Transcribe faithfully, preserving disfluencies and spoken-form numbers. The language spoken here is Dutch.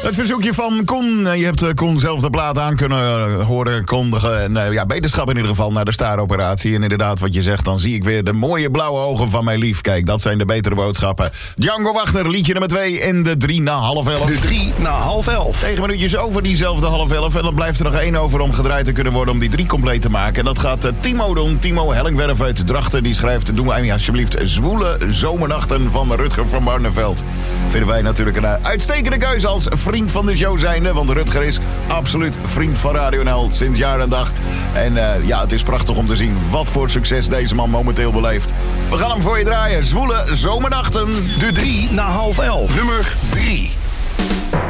Het verzoekje van Koen. Je hebt Koen zelf de plaat aan kunnen horen, kondigen. En uh, ja, beterschap in ieder geval naar de staaroperatie. En inderdaad, wat je zegt, dan zie ik weer de mooie blauwe ogen van mijn lief. Kijk, dat zijn de betere boodschappen. Django Wachter, liedje nummer twee en de drie na half elf. De drie na half elf. Negen minuutjes over diezelfde half elf. En dan blijft er nog één over om gedraaid te kunnen worden om die drie compleet te maken. En dat gaat uh, Timo doen. Timo Hellingwerf uit Drachten. Die schrijft, doe mij alsjeblieft zwoele zomernachten van Rutger van Barneveld. Vinden wij natuurlijk een uh, uitstekende keuze als vriend van de show zijnde. Want Rutger is absoluut vriend van Radio N L sinds jaar en dag. En uh, ja, het is prachtig om te zien wat voor succes deze man momenteel beleeft. We gaan hem voor je draaien. Zwoele zomernachten. De drie na half elf. Nummer drie.